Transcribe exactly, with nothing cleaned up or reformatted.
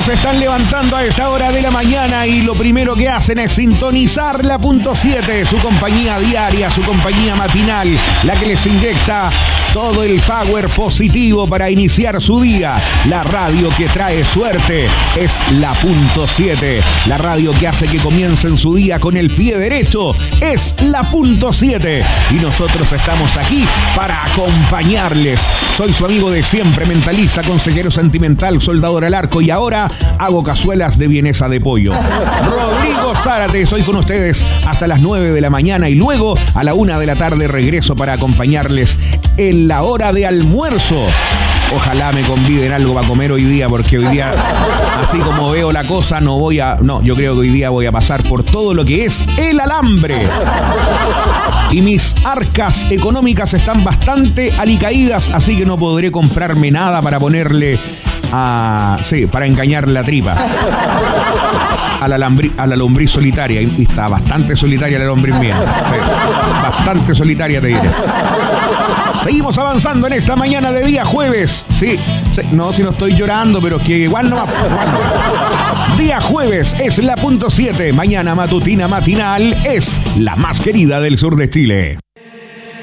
se están levantando a esta hora de la mañana y lo primero que hacen es sintonizar la punto siete, su compañía diaria, su compañía matinal, la que les inyecta todo el power positivo para iniciar su día. La radio que trae suerte es la punto siete. La radio que hace que comiencen su día con el pie derecho es la punto siete. Y nosotros estamos aquí para acompañarles. Soy su amigo de siempre, mentalista, consejero sentimental, soldador al arco y ahora hago cazuelas de vienesa de pollo. Rodrigo Zárate, estoy con ustedes hasta las nueve de la mañana y luego a la una de la tarde regreso para acompañarles en la hora de almuerzo. Ojalá me conviden algo para comer hoy día, porque hoy día, así como veo la cosa, no voy a... No, yo creo que hoy día voy a pasar por todo lo que es el alambre. Y mis arcas económicas están bastante alicaídas, así que no podré comprarme nada para ponerle a... Sí, para engañar la tripa. A la, lambri, a la lombriz solitaria. Y está bastante solitaria la lombriz mía. Sí, bastante solitaria, te diré. Seguimos avanzando en esta mañana de día jueves. Sí, sí, no, si no estoy llorando, pero es que igual no va. Igual no. Día jueves es la punto siete. Mañana matutina matinal es la más querida del sur de Chile.